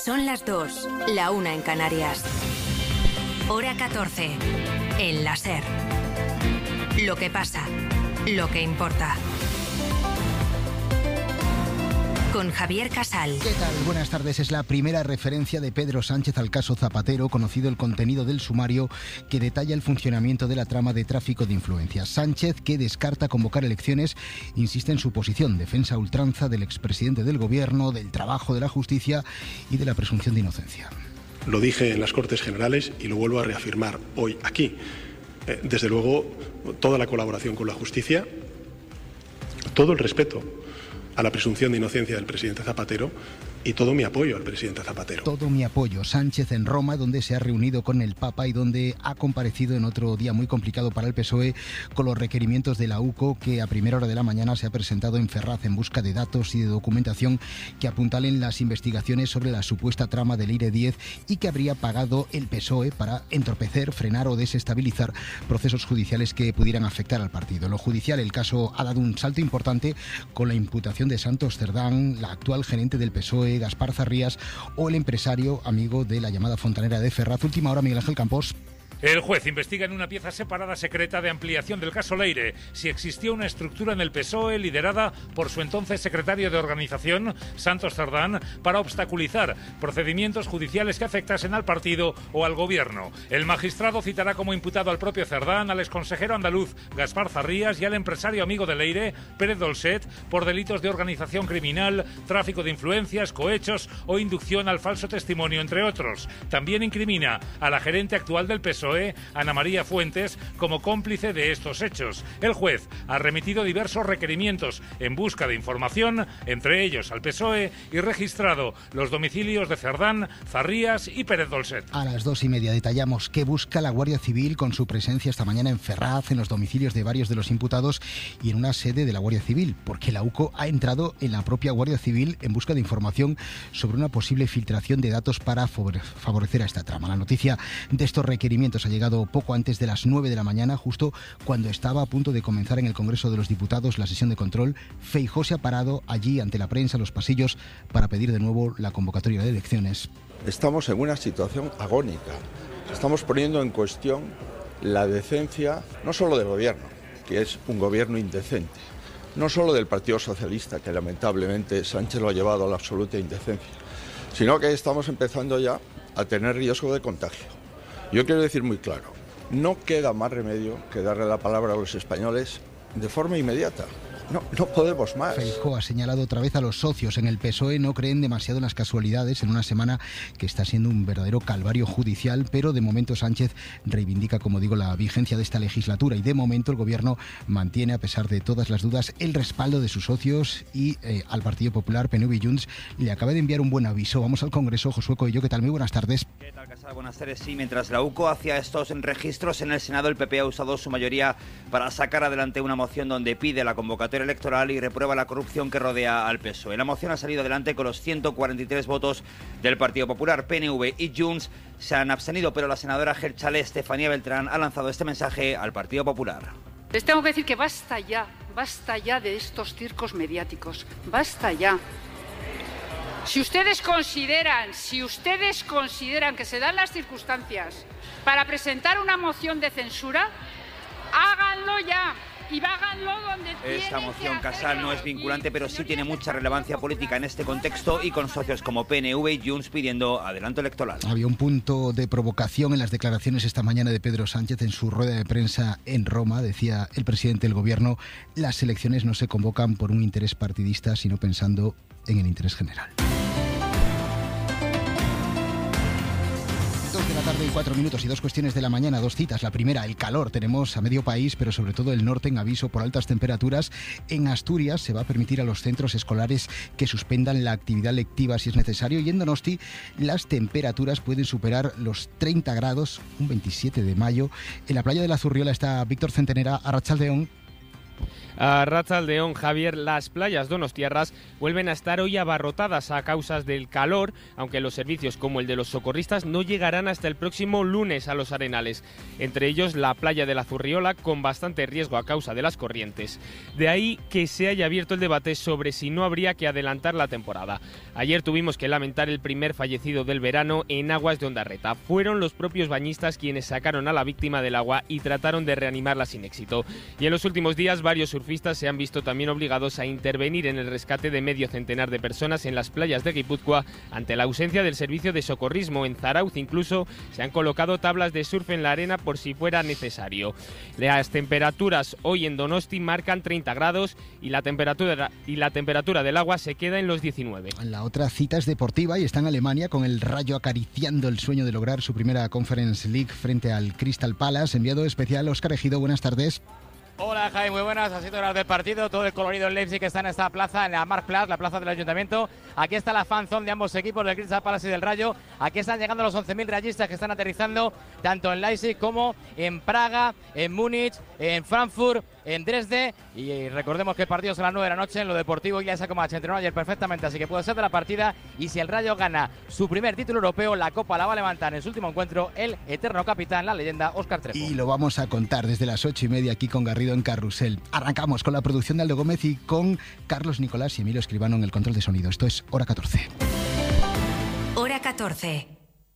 Son las 2, la 1 en Canarias. Hora 14, en la SER. Lo que pasa, lo que importa. Con Javier Casal. ¿Qué tal? Buenas tardes. Es la primera referencia de Pedro Sánchez al caso Zapatero, conocido el contenido del sumario que detalla el funcionamiento de la trama de tráfico de influencias. Sánchez, que descarta convocar elecciones, insiste en su posición, defensa a ultranza del expresidente del gobierno, del trabajo de la justicia y de la presunción de inocencia. Lo dije en las Cortes Generales y lo vuelvo a reafirmar hoy aquí. Desde luego, toda la colaboración con la justicia, todo el respeto a la presunción de inocencia del presidente Zapatero y todo mi apoyo al presidente Zapatero. Todo mi apoyo. Sánchez en Roma, donde se ha reunido con el Papa y donde ha comparecido en otro día muy complicado para el PSOE con los requerimientos de la UCO, que a primera hora de la mañana se ha presentado en Ferraz en busca de datos y de documentación que apuntalen las investigaciones sobre la supuesta trama del Eire 10 y que habría pagado el PSOE para entorpecer, frenar o desestabilizar procesos judiciales que pudieran afectar al partido. En lo judicial, el caso ha dado un salto importante con la imputación de Santos Cerdán, la actual gerente del PSOE, Gaspar Zarrías, o el empresario amigo de la llamada fontanera de Ferraz. Última hora, Miguel Ángel Campos. El juez investiga en una pieza separada secreta de ampliación del caso Leire si existió una estructura en el PSOE liderada por su entonces secretario de organización, Santos Cerdán, para obstaculizar procedimientos judiciales que afectasen al partido o al gobierno. El magistrado citará como imputado al propio Cerdán, al exconsejero andaluz Gaspar Zarrías y al empresario amigo de Leire, Pérez Dolcet, por delitos de organización criminal, tráfico de influencias, cohechos o inducción al falso testimonio, entre otros. También incrimina a la gerente actual del PSOE, Ana María Fuentes, como cómplice de estos hechos. El juez ha remitido diversos requerimientos en busca de información, entre ellos al PSOE, y registrado los domicilios de Cerdán, Zarrías y Pérez Dolcet. A las 2:30 detallamos qué busca la Guardia Civil con su presencia esta mañana en Ferraz, en los domicilios de varios de los imputados y en una sede de la Guardia Civil, porque la UCO ha entrado en la propia Guardia Civil en busca de información sobre una posible filtración de datos para favorecer a esta trama. La noticia de estos requerimientos ha llegado poco antes de las 9 de la mañana, justo cuando estaba a punto de comenzar en el Congreso de los Diputados la sesión de control. Feijóo se ha parado allí ante la prensa, en los pasillos, para pedir de nuevo la convocatoria de elecciones. Estamos en una situación agónica. Estamos poniendo en cuestión la decencia, no solo del gobierno, que es un gobierno indecente, no solo del Partido Socialista, que lamentablemente Sánchez lo ha llevado a la absoluta indecencia, sino que estamos empezando ya a tener riesgo de contagio. Yo quiero decir muy claro, no queda más remedio que darle la palabra a los españoles de forma inmediata. No podemos más. Feijóo ha señalado otra vez a los socios en el PSOE. No creen demasiado en las casualidades en una semana que está siendo un verdadero calvario judicial, pero de momento Sánchez reivindica, como digo, la vigencia de esta legislatura y de momento el gobierno mantiene, a pesar de todas las dudas, el respaldo de sus socios y al Partido Popular, PNV y Junts le acaba de enviar un buen aviso. Vamos al Congreso. Josué Coello, ¿qué tal? Muy buenas tardes. ¿Qué tal, Casal? Buenas tardes. Sí, mientras la UCO hacía estos registros en el Senado, el PP ha usado su mayoría para sacar adelante una moción donde pide la convocatoria electoral y reprueba la corrupción que rodea al PSOE. La moción ha salido adelante con los 143 votos del Partido Popular. PNV y Junts se han abstenido, pero la senadora Gelchalé Estefanía Beltrán ha lanzado este mensaje al Partido Popular. Les tengo que decir que basta ya de estos circos mediáticos, basta ya. Si ustedes consideran que se dan las circunstancias para presentar una moción de censura, háganlo ya. Y háganlo donde esta moción, Casal, no es vinculante, pero sí tiene mucha relevancia política en este contexto y con socios como PNV y Junts pidiendo adelanto electoral. Había un punto de provocación en las declaraciones esta mañana de Pedro Sánchez en su rueda de prensa en Roma. Decía el presidente del gobierno: las elecciones no se convocan por un interés partidista, sino pensando en el interés general. 2 de la tarde y 4 minutos y 2 cuestiones de la mañana, 2 citas. La primera, el calor. Tenemos a medio país, pero sobre todo el norte, en aviso por altas temperaturas. En Asturias se va a permitir a los centros escolares que suspendan la actividad lectiva si es necesario. Y en Donosti las temperaturas pueden superar los 30 grados, un 27 de mayo. En la playa de la Zurriola está Víctor Centenera. Arratsaldeon. Arratsaldeon, Javier. Las playas donostiarras vuelven a estar hoy abarrotadas a causa del calor, aunque los servicios como el de los socorristas no llegarán hasta el próximo lunes a los arenales. Entre ellos la playa de la Zurriola, con bastante riesgo a causa de las corrientes. De ahí que se haya abierto el debate sobre si no habría que adelantar la temporada. Ayer tuvimos que lamentar el primer fallecido del verano en aguas de Ondarreta. Fueron los propios bañistas quienes sacaron a la víctima del agua y trataron de reanimarla sin éxito. Y en los últimos días varios surfistas se han visto también obligados a intervenir en el rescate de medio centenar de personas en las playas de Guipúzcoa ante la ausencia del servicio de socorrismo. En Zarauz incluso se han colocado tablas de surf en la arena por si fuera necesario. Las temperaturas hoy en Donosti marcan 30 grados y la temperatura del agua se queda en los 19. La otra cita es deportiva y está en Alemania, con el Rayo acariciando el sueño de lograr su primera Conference League frente al Crystal Palace. Enviado especial Óscar Ejido, buenas tardes. Hola Jaime, muy buenas, así horas del partido, todo el colorido en Leipzig que está en esta plaza, en la Marktplatz, la plaza del Ayuntamiento. Aquí está la fanzone de ambos equipos, del Crystal Palace y del Rayo. Aquí están llegando los 11.000 rayistas que están aterrizando tanto en Leipzig como en Praga, en Múnich, en Frankfurt, en Dresde. Y recordemos que el partido es a las 9 de la noche. En lo deportivo ya se Comanche entrenó ayer perfectamente, así que puede ser de la partida. Y si el Rayo gana su primer título europeo, la Copa la va a levantar en su último encuentro el eterno capitán, la leyenda Óscar Trejo. Y lo vamos a contar desde las 8:30 aquí con Garrido en Carrusel. Arrancamos con la producción de Aldo Gómez y con Carlos Nicolás y Emilio Escribano en el control de sonido. Esto es Hora 14. Hora 14.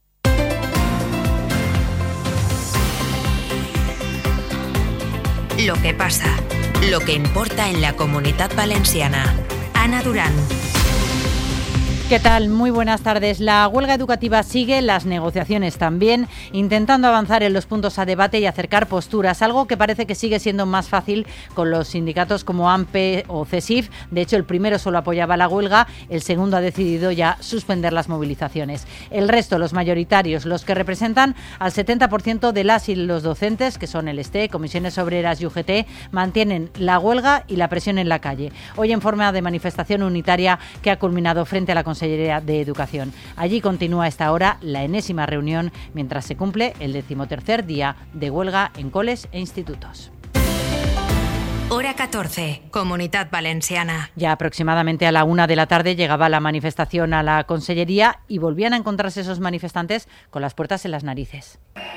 Lo que pasa, lo que importa en la Comunitat Valenciana. Ana Durán. ¿Qué tal? Muy buenas tardes. La huelga educativa sigue, las negociaciones también, intentando avanzar en los puntos a debate y acercar posturas, algo que parece que sigue siendo más fácil con los sindicatos como AMPE o CESIF. De hecho, el primero solo apoyaba la huelga, el segundo ha decidido ya suspender las movilizaciones. El resto, los mayoritarios, los que representan al 70% de las y los docentes, que son el STE, Comisiones Obreras y UGT, mantienen la huelga y la presión en la calle. Hoy en forma de manifestación unitaria que ha culminado frente a la Consellería de Educación. Allí continúa a esta hora la enésima reunión mientras se cumple el 13º día de huelga en coles e institutos. Hora 14, Comunitat Valenciana. Ya aproximadamente a la 1 de la tarde llegaba la manifestación a la Consellería y volvían a encontrarse esos manifestantes con las puertas en las narices.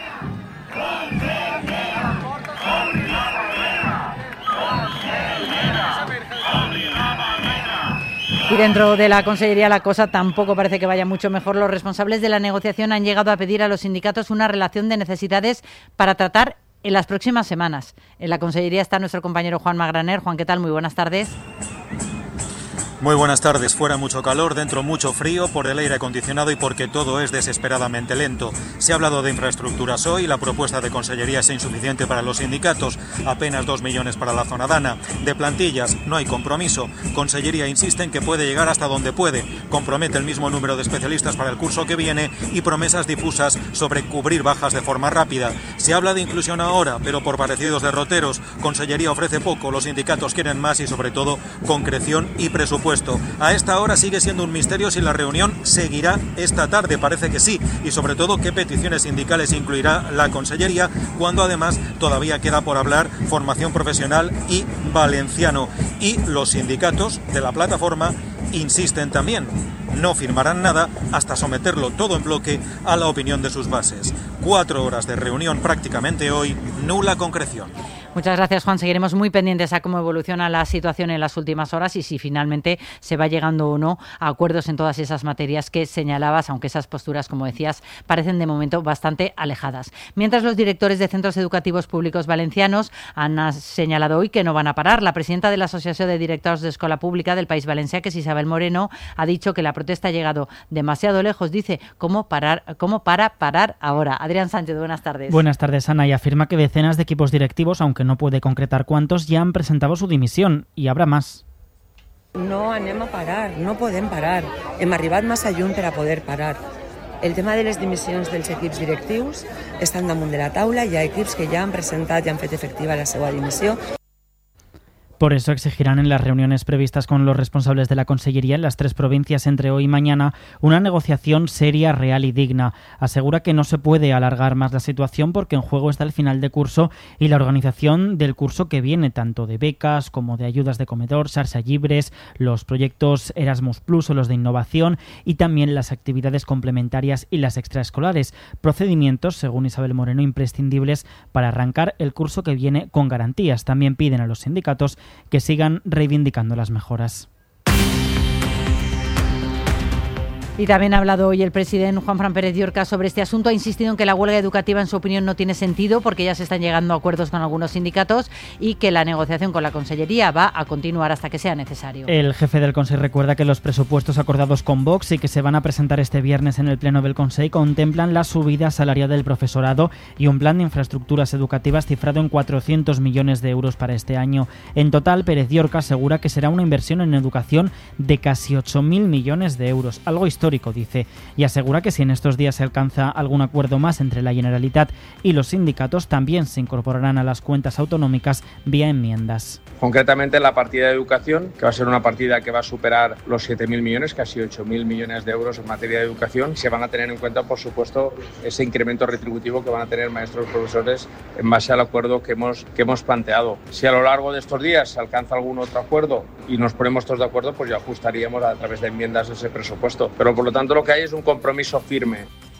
Y dentro de la Consellería la cosa tampoco parece que vaya mucho mejor. Los responsables de la negociación han llegado a pedir a los sindicatos una relación de necesidades para tratar en las próximas semanas. En la Consellería está nuestro compañero Juan Magraner. Juan, ¿qué tal? Muy buenas tardes. Muy buenas tardes. Fuera mucho calor, dentro mucho frío por el aire acondicionado y porque todo es desesperadamente lento. Se ha hablado de infraestructuras hoy, la propuesta de Consellería es insuficiente para los sindicatos, apenas 2 millones para la zona dana. De plantillas no hay compromiso. Consellería insiste en que puede llegar hasta donde puede. Compromete el mismo número de especialistas para el curso que viene y promesas difusas sobre cubrir bajas de forma rápida. Se habla de inclusión ahora, pero por parecidos derroteros. Consellería ofrece poco, los sindicatos quieren más y sobre todo concreción y presupuesto. A esta hora sigue siendo un misterio si la reunión seguirá esta tarde, parece que sí, y sobre todo qué peticiones sindicales incluirá la Consellería, cuando además todavía queda por hablar formación profesional y valenciano. Y los sindicatos de la plataforma insisten también, no firmarán nada hasta someterlo todo en bloque a la opinión de sus bases. 4 horas de reunión prácticamente hoy, nula concreción. Muchas gracias, Juan. Seguiremos muy pendientes a cómo evoluciona la situación en las últimas horas y si finalmente se va llegando o no a acuerdos en todas esas materias que señalabas, aunque esas posturas, como decías, parecen de momento bastante alejadas. Mientras los directores de centros educativos públicos valencianos han señalado hoy que no van a parar. La presidenta de la Asociación de Directors de Escola Pública del País Valencià, que es Isabel Moreno, ha dicho que la protesta ha llegado demasiado lejos, dice, ¿cómo para parar ahora? Adrián Sánchez, buenas tardes. Buenas tardes, Ana, y afirma que decenas de equipos directivos, aunque no puede concretar cuántos, ya han presentado su dimisión y habrá más. No anem a parar, no podem parar. Hem arribat massa lluny per a poder parar. El tema de les dimissions dels equips directius estan damunt de la taula, hi ha equips que ja han presentat i han fet efectiva la seva dimissió. Por eso exigirán en las reuniones previstas con los responsables de la Consellería en las 3 provincias entre hoy y mañana una negociación seria, real y digna. Asegura que no se puede alargar más la situación porque en juego está el final de curso y la organización del curso que viene, tanto de becas como de ayudas de comedor, Xarxa Llibres, los proyectos Erasmus Plus o los de innovación y también las actividades complementarias y las extraescolares. Procedimientos, según Isabel Moreno, imprescindibles para arrancar el curso que viene con garantías. También piden a los sindicatos que sigan reivindicando las mejoras. Y también ha hablado hoy el presidente Juanfran Pérez Llorca sobre este asunto. Ha insistido en que la huelga educativa, en su opinión, no tiene sentido porque ya se están llegando a acuerdos con algunos sindicatos y que la negociación con la Consellería va a continuar hasta que sea necesario. El jefe del Consejo recuerda que los presupuestos acordados con Vox y que se van a presentar este viernes en el Pleno del Consejo contemplan la subida salarial del profesorado y un plan de infraestructuras educativas cifrado en 400 millones de euros para este año. En total, Pérez Llorca asegura que será una inversión en educación de casi 8.000 millones de euros, algo histórico, dice, y asegura que si en estos días se alcanza algún acuerdo más entre la Generalitat y los sindicatos, también se incorporarán a las cuentas autonómicas vía enmiendas. Concretamente la partida de educación, que va a ser una partida que va a superar los 7.000 millones, casi 8.000 millones de euros en materia de educación. Se van a tener en cuenta, por supuesto, ese incremento retributivo que van a tener maestros y profesores en base al acuerdo que hemos planteado. Si a lo largo de estos días se alcanza algún otro acuerdo y nos ponemos todos de acuerdo, pues ya ajustaríamos a través de enmiendas ese presupuesto. Pero por lo tanto lo que hay es un compromiso firme.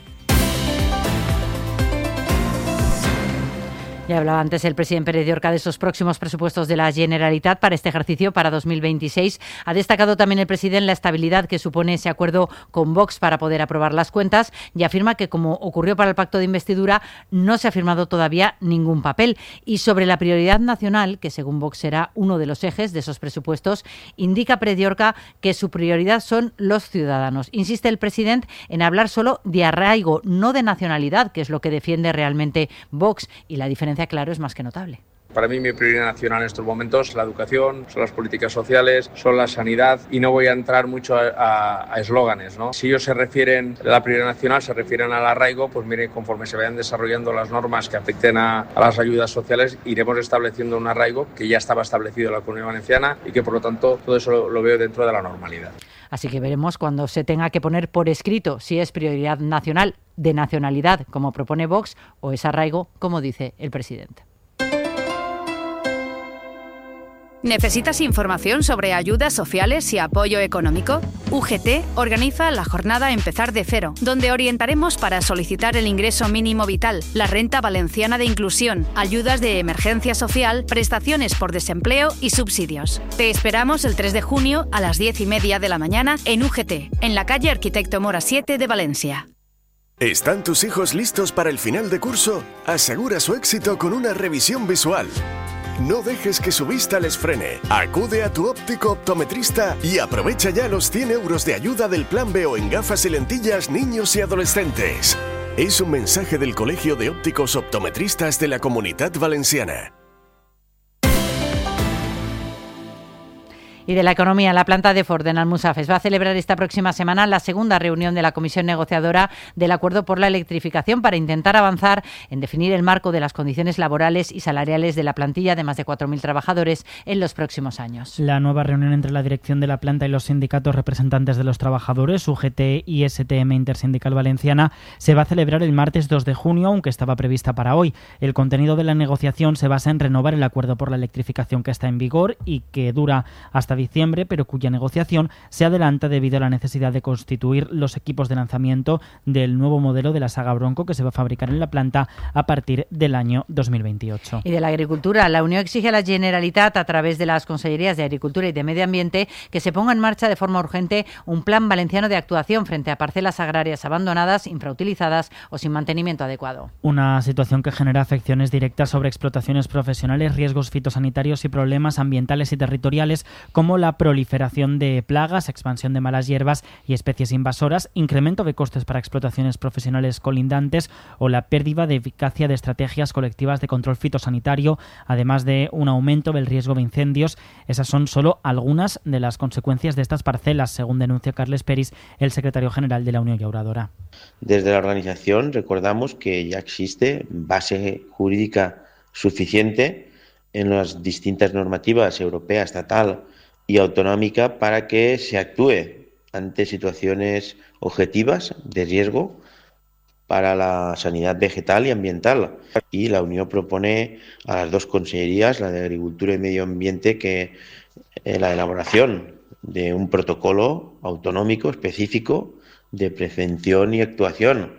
Ya hablaba antes el presidente Pérez Llorca de esos próximos presupuestos de la Generalitat para este ejercicio, para 2026. Ha destacado también el presidente la estabilidad que supone ese acuerdo con Vox para poder aprobar las cuentas y afirma que, como ocurrió para el pacto de investidura, no se ha firmado todavía ningún papel. Y sobre la prioridad nacional, que según Vox será uno de los ejes de esos presupuestos, indica Pérez Llorca que su prioridad son los ciudadanos. Insiste el presidente en hablar solo de arraigo, no de nacionalidad, que es lo que defiende realmente Vox, y la diferencia, claro, es más que notable. Para mí mi prioridad nacional en estos momentos es la educación, son las políticas sociales, son la sanidad y no voy a entrar mucho a eslóganes, ¿no? Si ellos se refieren, la prioridad nacional se refieren al arraigo, pues mire, conforme se vayan desarrollando las normas que afecten a las ayudas sociales, iremos estableciendo un arraigo que ya estaba establecido en la Comunidad Valenciana y que por lo tanto todo eso lo veo dentro de la normalidad. Así que veremos cuando se tenga que poner por escrito si es prioridad nacional de nacionalidad, como propone Vox, o es arraigo, como dice el presidente. ¿Necesitas información sobre ayudas sociales y apoyo económico? UGT organiza la jornada Empezar de Cero, donde orientaremos para solicitar el ingreso mínimo vital, la renta valenciana de inclusión, ayudas de emergencia social, prestaciones por desempleo y subsidios. Te esperamos el 3 de junio a las 10:30 de la mañana en UGT, en la calle Arquitecto Mora 7 de Valencia. ¿Están tus hijos listos para el final de curso? Asegura su éxito con una revisión visual. No dejes que su vista les frene. Acude a tu óptico optometrista y aprovecha ya los 100 euros de ayuda del Plan B o en gafas y lentillas niños y adolescentes. Es un mensaje del Colegio de Ópticos Optometristas de la Comunitat Valenciana. Y de la economía, la planta de Ford en Almussafes va a celebrar esta próxima semana la segunda reunión de la comisión negociadora del acuerdo por la electrificación para intentar avanzar en definir el marco de las condiciones laborales y salariales de la plantilla de más de 4.000 trabajadores en los próximos años. La nueva reunión entre la dirección de la planta y los sindicatos representantes de los trabajadores, UGT y STM Intersindical Valenciana, se va a celebrar el martes 2 de junio, aunque estaba prevista para hoy. El contenido de la negociación se basa en renovar el acuerdo por la electrificación que está en vigor y que dura hasta diciembre, pero cuya negociación se adelanta debido a la necesidad de constituir los equipos de lanzamiento del nuevo modelo de la saga Bronco que se va a fabricar en la planta a partir del año 2028. Y de la agricultura, la Unión exige a la Generalitat, a través de las Consellerías de Agricultura y de Medio Ambiente, que se ponga en marcha de forma urgente un plan valenciano de actuación frente a parcelas agrarias abandonadas, infrautilizadas o sin mantenimiento adecuado. Una situación que genera afecciones directas sobre explotaciones profesionales, riesgos fitosanitarios y problemas ambientales y territoriales como la proliferación de plagas, expansión de malas hierbas y especies invasoras, incremento de costes para explotaciones profesionales colindantes o la pérdida de eficacia de estrategias colectivas de control fitosanitario, además de un aumento del riesgo de incendios. Esas son solo algunas de las consecuencias de estas parcelas, según denuncia Carles Peris, el secretario general de la Unión Llauradora. Desde la organización recordamos que ya existe base jurídica suficiente en las distintas normativas europea, estatal y autonómica para que se actúe ante situaciones objetivas de riesgo para la sanidad vegetal y ambiental. Y la Unión propone a las dos consellerías, la de Agricultura y Medio Ambiente, que la elaboración de un protocolo autonómico específico de prevención y actuación.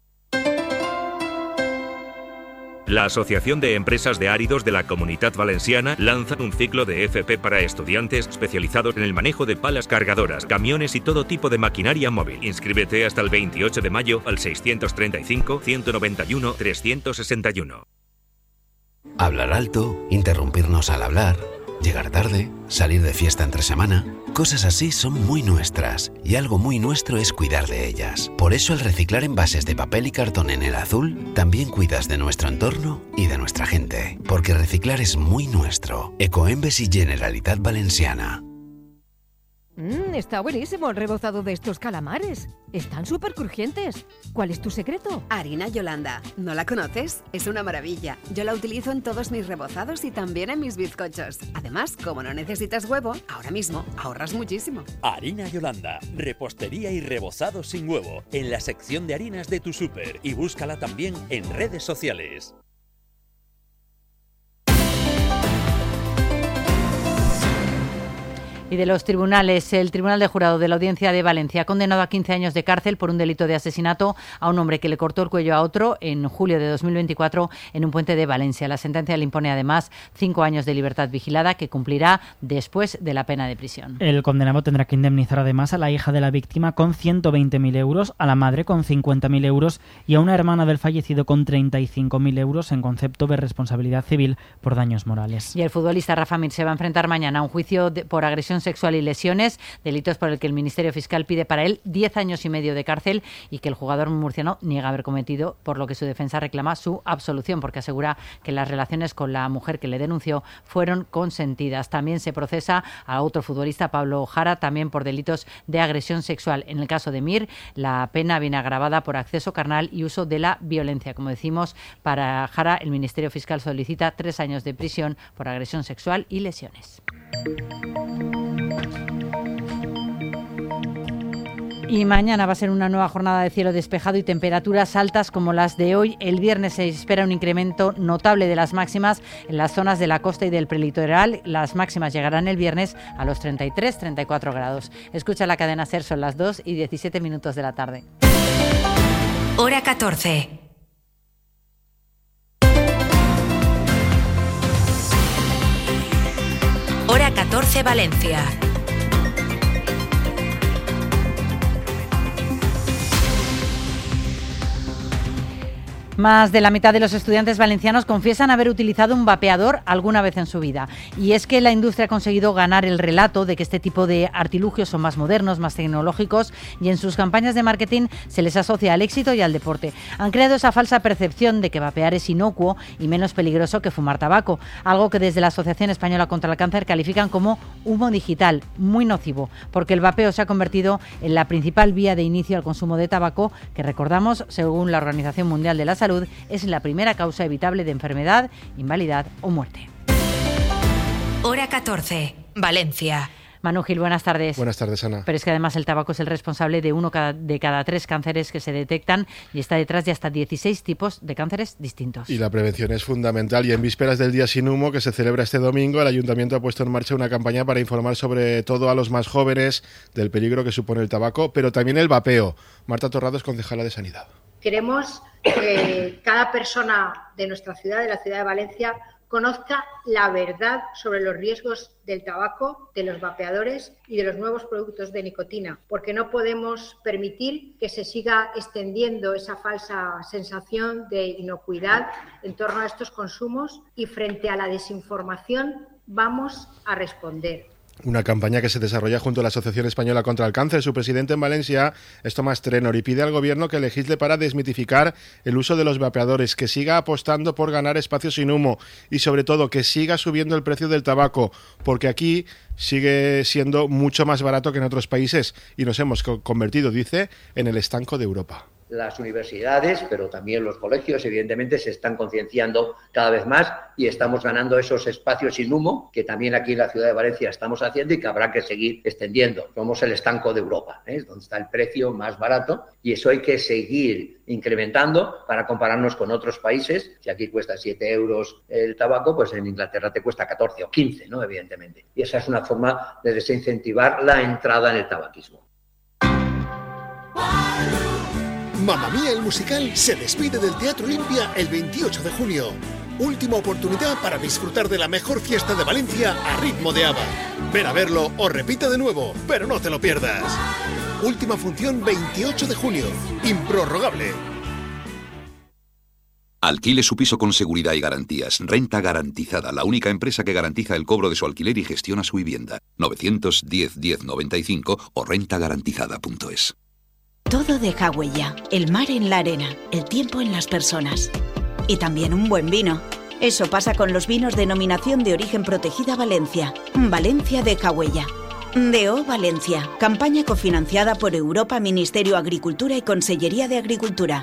La Asociación de Empresas de Áridos de la Comunitat Valenciana lanza un ciclo de FP para estudiantes especializados en el manejo de palas cargadoras, camiones y todo tipo de maquinaria móvil. Inscríbete hasta el 28 de mayo al 635-191-361. Hablar alto, interrumpirnos al hablar, llegar tarde, salir de fiesta entre semana... Cosas así son muy nuestras, y algo muy nuestro es cuidar de ellas. Por eso al reciclar envases de papel y cartón en El Azul, también cuidas de nuestro entorno y de nuestra gente. Porque reciclar es muy nuestro. Ecoembes y Generalitat Valenciana. Está buenísimo el rebozado de estos calamares. Están súper crujientes. ¿Cuál es tu secreto? Harina Yolanda. ¿No la conoces? Es una maravilla. Yo la utilizo en todos mis rebozados y también en mis bizcochos. Además, como no necesitas huevo, ahora mismo ahorras muchísimo. Harina Yolanda. Repostería y rebozado sin huevo. En la sección de harinas de tu súper. Y búscala también en redes sociales. Y de los tribunales, el Tribunal de Jurado de la Audiencia de Valencia ha condenado a 15 años de cárcel por un delito de asesinato a un hombre que le cortó el cuello a otro en julio de 2024 en un puente de Valencia. La sentencia le impone además 5 años de libertad vigilada que cumplirá después de la pena de prisión. El condenado tendrá que indemnizar además a la hija de la víctima con 120.000 euros, a la madre con 50.000 euros y a una hermana del fallecido con 35.000 euros en concepto de responsabilidad civil por daños morales. Y el futbolista Rafa Mir se va a enfrentar mañana a un juicio por agresión sexual y lesiones, delitos por el que el Ministerio Fiscal pide para él 10 años y medio de cárcel y que el jugador murciano niega haber cometido, por lo que su defensa reclama su absolución, porque asegura que las relaciones con la mujer que le denunció fueron consentidas. También se procesa a otro futbolista, Pablo Jara, también por delitos de agresión sexual. En el caso de Mir, la pena viene agravada por acceso carnal y uso de la violencia. Como decimos, para Jara, el Ministerio Fiscal solicita 3 años de prisión por agresión sexual y lesiones. Y mañana va a ser una nueva jornada de cielo despejado y temperaturas altas como las de hoy. El viernes se espera un incremento notable de las máximas en las zonas de la costa y del prelitoral. Las máximas llegarán el viernes a los 33-34 grados. Escucha la cadena SER, son las 2:17 de la tarde. Hora 14. Hora 14 Valencia. Más de la mitad de los estudiantes valencianos confiesan haber utilizado un vapeador alguna vez en su vida. Y es que la industria ha conseguido ganar el relato de que este tipo de artilugios son más modernos, más tecnológicos y en sus campañas de marketing se les asocia al éxito y al deporte. Han creado esa falsa percepción de que vapear es inocuo y menos peligroso que fumar tabaco, algo que desde la Asociación Española contra el Cáncer califican como humo digital, muy nocivo, porque el vapeo se ha convertido en la principal vía de inicio al consumo de tabaco, que recordamos, según la Organización Mundial de la Salud, es la primera causa evitable de enfermedad, invalidad o muerte. Hora 14, Valencia. Manu Gil, buenas tardes. Buenas tardes, Ana. Pero es que además el tabaco es el responsable de uno de cada 3 cánceres que se detectan y está detrás de hasta 16 tipos de cánceres distintos. Y la prevención es fundamental. Y en vísperas del Día Sin Humo, que se celebra este domingo, el Ayuntamiento ha puesto en marcha una campaña para informar sobre todo a los más jóvenes del peligro que supone el tabaco, pero también el vapeo. Marta Torrado es concejala de Sanidad. Queremos que cada persona de nuestra ciudad, de la ciudad de Valencia, conozca la verdad sobre los riesgos del tabaco, de los vapeadores y de los nuevos productos de nicotina, porque no podemos permitir que se siga extendiendo esa falsa sensación de inocuidad en torno a estos consumos y frente a la desinformación vamos a responder. Una campaña que se desarrolla junto a la Asociación Española contra el Cáncer. Su presidente en Valencia es Tomás Trenor y pide al Gobierno que legisle para desmitificar el uso de los vapeadores, que siga apostando por ganar espacios sin humo y sobre todo que siga subiendo el precio del tabaco, porque aquí sigue siendo mucho más barato que en otros países y nos hemos convertido, dice, en el estanco de Europa. Las universidades, pero también los colegios, evidentemente, se están concienciando cada vez más y estamos ganando esos espacios sin humo que también aquí en la ciudad de Valencia estamos haciendo y que habrá que seguir extendiendo. Somos el estanco de Europa, donde está el precio más barato, y eso hay que seguir incrementando para compararnos con otros países. Si aquí cuesta 7 euros el tabaco, pues en Inglaterra te cuesta 14 o 15, ¿no? Evidentemente. Y esa es una forma de desincentivar la entrada en el tabaquismo. Mamma Mía el musical se despide del Teatro Olimpia el 28 de junio. Última oportunidad para disfrutar de la mejor fiesta de Valencia a ritmo de ABBA. Ven a verlo o repite de nuevo, pero no te lo pierdas. Última función 28 de junio, improrrogable. Alquile su piso con seguridad y garantías. Renta Garantizada, la única empresa que garantiza el cobro de su alquiler y gestiona su vivienda. 910 1095 o rentagarantizada.es. Todo deja huella, el mar en la arena, el tiempo en las personas. Y también un buen vino. Eso pasa con los vinos Denominación de Origen Protegida Valencia. Valencia deja huella. DO Valencia, campaña cofinanciada por Europa, Ministerio Agricultura y Consellería de Agricultura.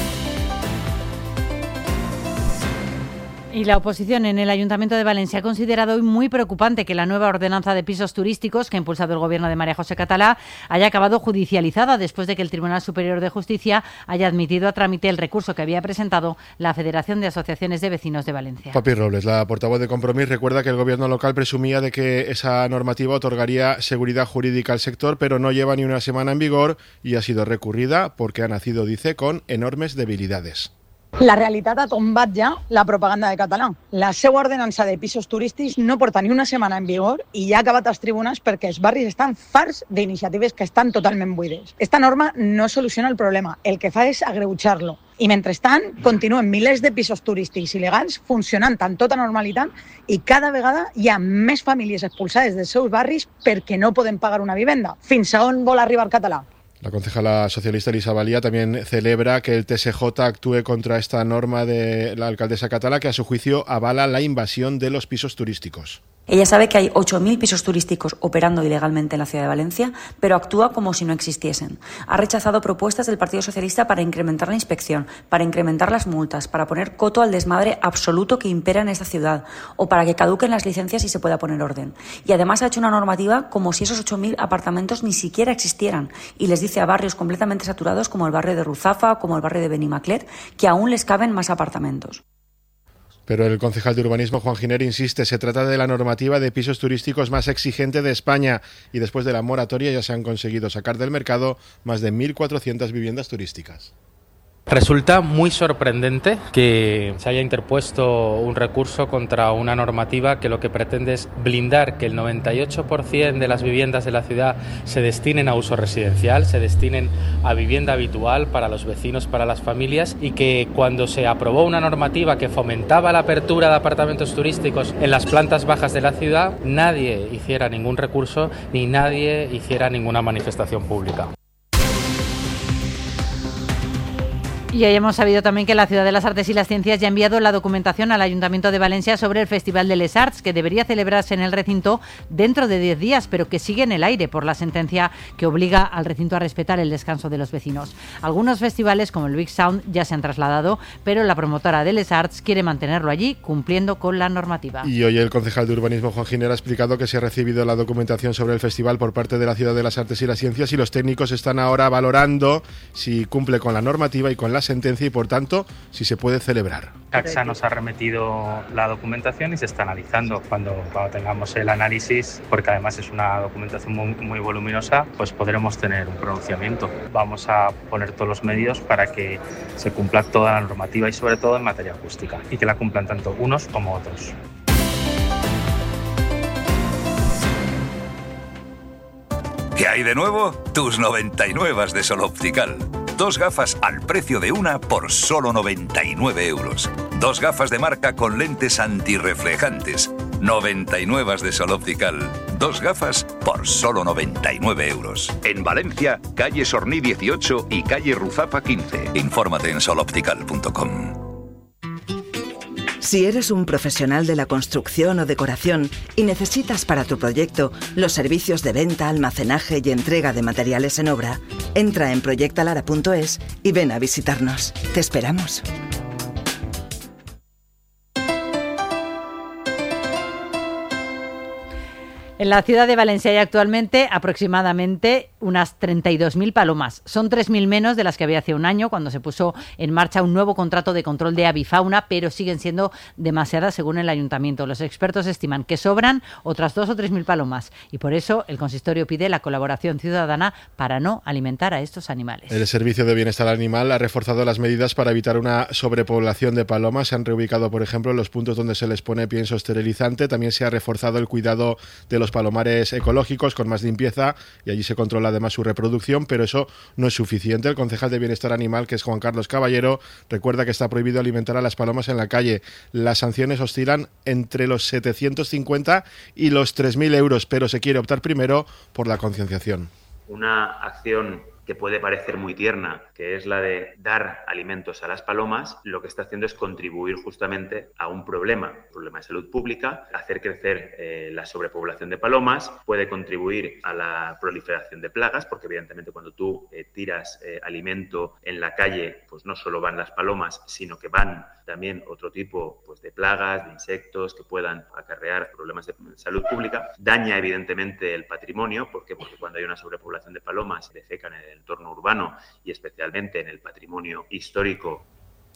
Y la oposición en el Ayuntamiento de Valencia ha considerado hoy muy preocupante que la nueva ordenanza de pisos turísticos que ha impulsado el gobierno de María José Catalá haya acabado judicializada después de que el Tribunal Superior de Justicia haya admitido a trámite el recurso que había presentado la Federación de Asociaciones de Vecinos de Valencia. Papi Robles, la portavoz de Compromís, recuerda que el gobierno local presumía de que esa normativa otorgaría seguridad jurídica al sector, pero no lleva ni una semana en vigor y ha sido recurrida porque ha nacido, dice, con enormes debilidades. La realitat ha tombat ja la propaganda de Català. La seva ordenança de pisos turístics no porta ni una setmana en vigor i ja ha acabat als tribunals perquè els barris estan farts d'iniciatives que estan totalment buides. Esta norma no soluciona el problema, el que fa és agreujar-lo. I mentrestant, continuen milers de pisos turístics il·legals funcionant amb tota normalitat i cada vegada hi ha més famílies expulsades dels seus barris perquè no poden pagar una vivenda. Fins a on vol arribar Català? La concejala socialista Elisa Valía también celebra que el TSJ actúe contra esta norma de la alcaldesa Catalá, que a su juicio avala la invasión de los pisos turísticos. Ella sabe que hay 8.000 pisos turísticos operando ilegalmente en la ciudad de Valencia, pero actúa como si no existiesen. Ha rechazado propuestas del Partido Socialista para incrementar la inspección, para incrementar las multas, para poner coto al desmadre absoluto que impera en esta ciudad o para que caduquen las licencias y se pueda poner orden. Y además ha hecho una normativa como si esos 8.000 apartamentos ni siquiera existieran y les dice a barrios completamente saturados como el barrio de Ruzafa o como el barrio de Benimaclet que aún les caben más apartamentos. Pero el concejal de urbanismo, Juan Giner, insiste, se trata de la normativa de pisos turísticos más exigente de España y después de la moratoria ya se han conseguido sacar del mercado más de 1.400 viviendas turísticas. Resulta muy sorprendente que se haya interpuesto un recurso contra una normativa que lo que pretende es blindar que el 98% de las viviendas de la ciudad se destinen a uso residencial, se destinen a vivienda habitual para los vecinos, para las familias, y que cuando se aprobó una normativa que fomentaba la apertura de apartamentos turísticos en las plantas bajas de la ciudad, nadie hiciera ningún recurso ni nadie hiciera ninguna manifestación pública. Y hoy hemos sabido también que la Ciudad de las Artes y las Ciencias ya ha enviado la documentación al Ayuntamiento de Valencia sobre el Festival de Les Arts, que debería celebrarse en el recinto dentro de 10 días, pero que sigue en el aire por la sentencia que obliga al recinto a respetar el descanso de los vecinos. Algunos festivales, como el Big Sound, ya se han trasladado, pero la promotora de Les Arts quiere mantenerlo allí, cumpliendo con la normativa. Y hoy el concejal de urbanismo, Juan Giner, ha explicado que se ha recibido la documentación sobre el festival por parte de la Ciudad de las Artes y las Ciencias y los técnicos están ahora valorando si cumple con la normativa y con la sentencia y, por tanto, si se puede celebrar. CACSA nos ha remitido la documentación y se está analizando. Cuando tengamos el análisis, porque además es una documentación muy voluminosa, pues podremos tener un pronunciamiento. Vamos a poner todos los medios para que se cumpla toda la normativa y sobre todo en materia acústica, y que la cumplan tanto unos como otros. ¿Qué hay de nuevo? Tus 99 de Sol Optical. 2 gafas al precio de una por solo 99 euros. 2 gafas de marca con lentes antirreflejantes. 99 de Sol Optical. 2 gafas por solo 99 euros. En Valencia, calle Sorní 18 y calle Ruzafa 15. Infórmate en soloptical.com. Si eres un profesional de la construcción o decoración y necesitas para tu proyecto los servicios de venta, almacenaje y entrega de materiales en obra, entra en proyectalara.es y ven a visitarnos. Te esperamos. En la ciudad de Valencia hay actualmente aproximadamente unas 32.000 palomas. Son 3.000 menos de las que había hace un año, cuando se puso en marcha un nuevo contrato de control de avifauna, pero siguen siendo demasiadas según el ayuntamiento. Los expertos estiman que sobran otras 2.000 o 3.000 palomas y por eso el consistorio pide la colaboración ciudadana para no alimentar a estos animales. El Servicio de Bienestar Animal ha reforzado las medidas para evitar una sobrepoblación de palomas. Se han reubicado, por ejemplo, los puntos donde se les pone pienso esterilizante. También se ha reforzado el cuidado de los palomares ecológicos con más limpieza y allí se controla además su reproducción, pero eso no es suficiente. El concejal de Bienestar Animal, que es Juan Carlos Caballero, recuerda que está prohibido alimentar a las palomas en la calle. Las sanciones oscilan entre los 750 y los 3.000 euros, pero se quiere optar primero por la concienciación. Una acción que puede parecer muy tierna, que es la de dar alimentos a las palomas, lo que está haciendo es contribuir justamente a un problema de salud pública, hacer crecer la sobrepoblación de palomas, puede contribuir a la proliferación de plagas, porque evidentemente cuando tú tiras alimento en la calle, pues no solo van las palomas, sino que van también otro tipo de plagas, de insectos que puedan acarrear problemas de salud pública. Daña evidentemente el patrimonio, ¿por qué? Porque cuando hay una sobrepoblación de palomas se defecan en el entorno urbano y especialmente en el patrimonio histórico.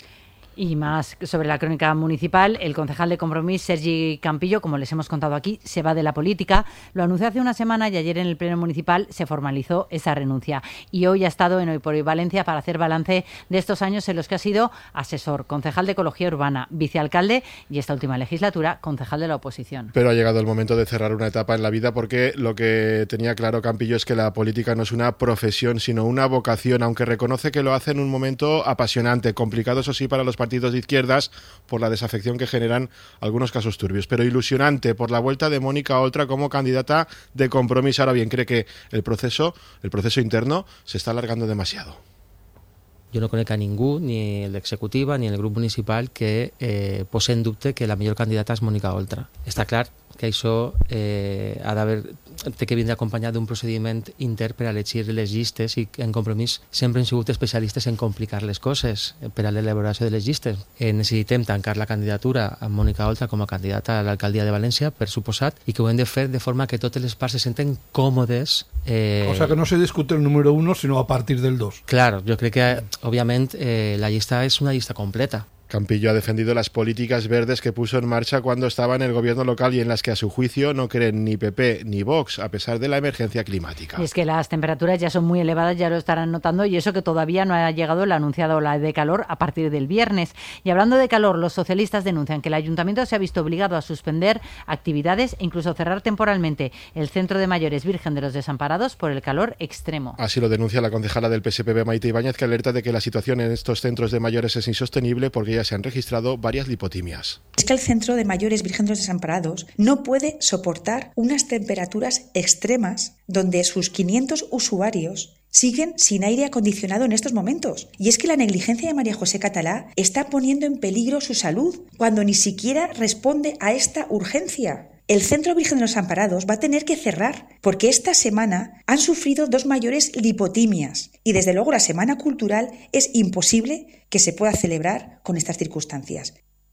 Y más sobre la crónica municipal, el concejal de Compromís, Sergi Campillo, como les hemos contado aquí, se va de la política. Lo anunció hace una semana y ayer en el pleno municipal se formalizó esa renuncia. Y hoy ha estado en Hoy por Hoy Valencia para hacer balance de estos años en los que ha sido asesor, concejal de Ecología Urbana, vicealcalde y esta última legislatura, concejal de la oposición. Pero ha llegado el momento de cerrar una etapa en la vida, porque lo que tenía claro Campillo es que la política no es una profesión, sino una vocación, aunque reconoce que lo hace en un momento apasionante, complicado, eso sí, para los partidos de izquierdas por la desafección que generan algunos casos turbios, pero ilusionante por la vuelta de Mónica Oltra como candidata de Compromís. Ahora bien, cree que el proceso interno se está alargando demasiado. Jo no conec a ningú, ni l'executiva ni el grup municipal, que posi en dubte que la millor candidata és Mónica Oltra. Està clar que això té que vindre acompanyat d'un procediment intern per a elegir les llistes, i en Compromís sempre hem sigut especialistes en complicar les coses per a l'elaboració de les llistes. Necessitem tancar la candidatura amb Mónica Oltra com a candidata a l'alcaldia de València, per suposat, i que ho hem de fer de forma que totes les parts se senten còmodes. O sea, que no se discute el número 1, sino a partir del 2. Claro, jo crec que, òbviament, la llista és una llista completa. Campillo ha defendido las políticas verdes que puso en marcha cuando estaba en el gobierno local y en las que a su juicio no creen ni PP ni Vox, a pesar de la emergencia climática. Y es que las temperaturas ya son muy elevadas, ya lo estarán notando, y eso que todavía no ha llegado la anunciada ola de calor a partir del viernes. Y hablando de calor, los socialistas denuncian que el ayuntamiento se ha visto obligado a suspender actividades e incluso cerrar temporalmente el Centro de Mayores Virgen de los Desamparados por el calor extremo. Así lo denuncia la concejala del PSPB, Maite Ibáñez, que alerta de que la situación en estos centros de mayores es insostenible porque ya se han registrado varias lipotimias. Es que el Centro de Mayores Virgen de los Desamparados no puede soportar unas temperaturas extremas donde sus 500 usuarios siguen sin aire acondicionado en estos momentos. Y es que la negligencia de María José Catalá está poniendo en peligro su salud cuando ni siquiera responde a esta urgencia. El Centro Virgen de los Desamparados va a tener que cerrar porque esta semana han sufrido 2 mayores lipotimias y desde luego la Semana Cultural es imposible que se pueda celebrar con estas circunstancias.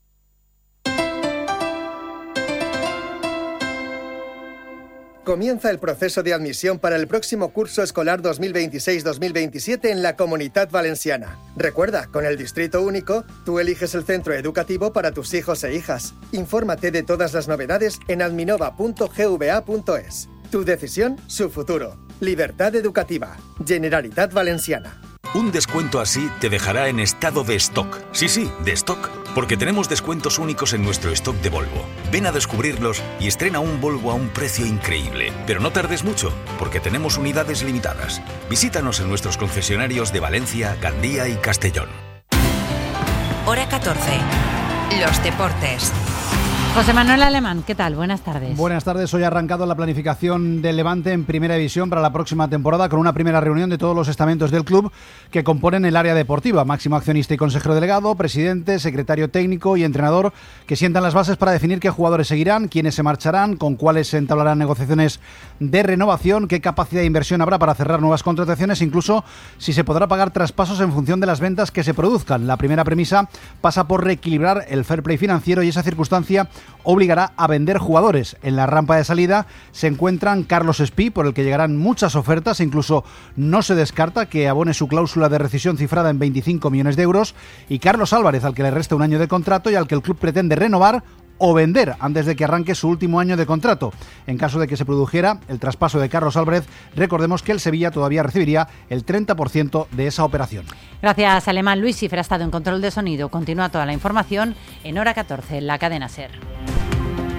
Comienza el proceso de admisión para el próximo curso escolar 2026-2027 en la Comunitat Valenciana. Recuerda, con el Distrito Único, tú eliges el centro educativo para tus hijos e hijas. Infórmate de todas las novedades en adminova.gva.es. Tu decisión, su futuro. Libertad educativa. Generalitat Valenciana. Un descuento así te dejará en estado de stock. Sí, de stock. Porque tenemos descuentos únicos en nuestro stock de Volvo. Ven a descubrirlos y estrena un Volvo a un precio increíble. Pero no tardes mucho, porque tenemos unidades limitadas. Visítanos en nuestros concesionarios de Valencia, Gandía y Castellón. Hora 14. Los deportes. José Manuel Alemán, ¿qué tal? Buenas tardes. Buenas tardes. Hoy ha arrancado la planificación del Levante en Primera División para la próxima temporada con una primera reunión de todos los estamentos del club que componen el área deportiva, máximo accionista y consejero delegado, presidente, secretario técnico y entrenador, que sientan las bases para definir qué jugadores seguirán, quiénes se marcharán, con cuáles se entablarán negociaciones de renovación, qué capacidad de inversión habrá para cerrar nuevas contrataciones, incluso si se podrá pagar traspasos en función de las ventas que se produzcan. La primera premisa pasa por reequilibrar el fair play financiero y esa circunstancia obligará a vender jugadores. En la rampa de salida se encuentran Carlos Espí, por el que llegarán muchas ofertas, incluso no se descarta que abone su cláusula de rescisión cifrada en 25 millones de euros, y Carlos Álvarez, al que le resta un año de contrato y al que el club pretende renovar o vender antes de que arranque su último año de contrato. En caso de que se produjera el traspaso de Carlos Álvarez, recordemos que el Sevilla todavía recibiría el 30% de esa operación. Gracias, Alemán. Luis Cifra ha estado en control de sonido. Continúa toda la información en Hora 14, en la cadena SER.